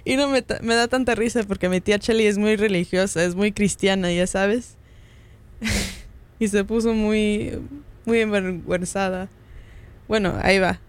Y no me da tanta risa porque mi tía Chelly es muy religiosa, es muy cristiana, ya sabes. Y se puso muy, muy envergüenzada. Bueno, ahí va.